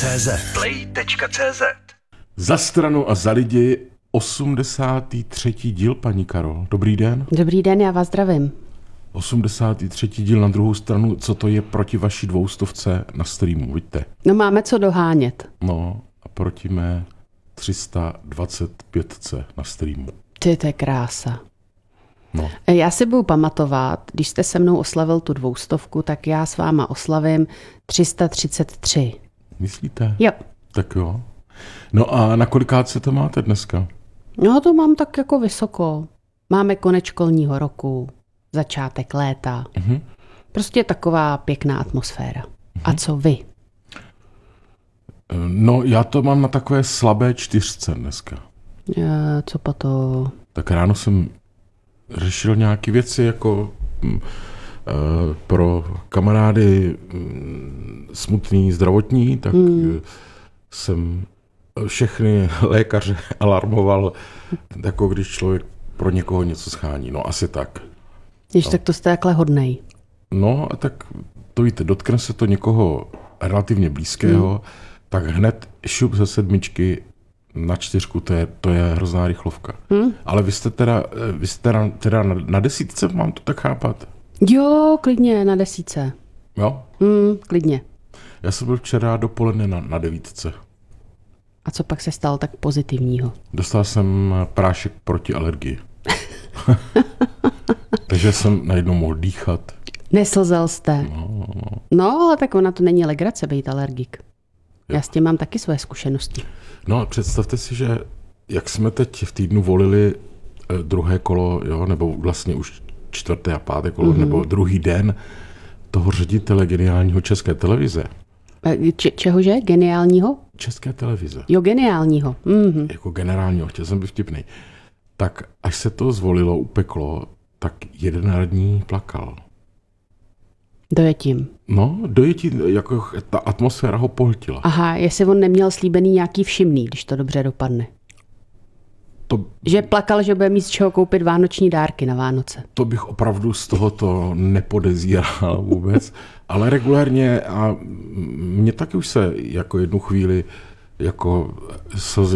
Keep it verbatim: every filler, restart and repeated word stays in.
cé zet. Play tečka cé zet. Za stranu a za lidi osmdesátý třetí díl, paní Karol. Dobrý den. Dobrý den, já vás zdravím. osmdesátý třetí díl na druhou stranu, co to je proti vaší dvoustovce na streamu, vidíte? No máme co dohánět. No a proti mé tři sta dvacet pět na streamu. Ty, to je krása. No. Já si budu pamatovat, když jste se mnou oslavil tu dvoustovku, tak já s váma oslavím tři sta třicet tři. Myslíte? Jo. Tak jo. No a na kolikátce to máte dneska? No to mám tak jako vysoko. Máme konec školního roku, začátek léta. Mhm. Prostě taková pěkná atmosféra. Mhm. A co vy? No já to mám na takové slabé čtyřce dneska. E, co po to? Tak ráno jsem řešil nějaké věci jako mm, e, pro kamarády mm, smutný, zdravotní, tak mm. jsem všechny lékaře alarmoval, jako když člověk pro někoho něco schání. No asi tak. Když no. Tak to jste takhle hodnej. No a tak to víte, dotkne se to někoho relativně blízkého, mm. tak hned šup ze sedmičky na čtyřku, to je, to je hrozná rychlovka. Hmm. Ale vy jste teda, vy jste teda, teda na, na desítce, mám to tak chápat? Jo, klidně na desítce. Jo? Hmm, klidně. Já jsem byl včera dopoledne na, na devítce. A co pak se stalo tak pozitivního? Dostal jsem prášek proti alergii. Takže jsem najednou mohl dýchat. Neslzel jste? No, no, no. No, ale tak ona to není legrace být alergik. Jo. Já s tím mám taky svoje zkušenosti. No a představte si, že jak jsme teď v týdnu volili druhé kolo, jo, nebo vlastně už čtvrté a páté kolo, mm-hmm. nebo druhý den toho ředitele geniálního České televize. Č- čehože? Geniálního? České televize. Jo, geniálního. Mm-hmm. Jako generálního, chtěl jsem být vtipnej. Tak až se to zvolilo, upeklo, tak jeden radní plakal. Dojetím. No, dojetí, jako ta atmosféra ho pohltila. Aha, jestli on neměl slíbený nějaký všimný, když to dobře dopadne. To, že plakal, že bude mít z čeho koupit vánoční dárky na Vánoce. To bych opravdu z tohoto nepodezíral vůbec, ale regulárně a mě taky už se jako jednu chvíli jako slzy